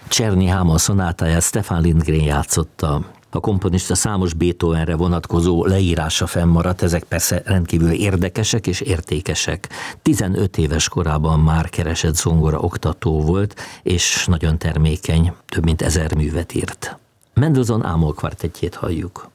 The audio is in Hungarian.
Czerny Hámon szonátáját Stefan Lindgren játszotta. A komponista számos Beethovenre vonatkozó leírása fennmaradt, ezek persze rendkívül érdekesek és értékesek. 15 éves korában már keresett zongora oktató volt, és nagyon termékeny, több mint 1000 művet írt. Mendelssohn Ámol kvartettjét halljuk.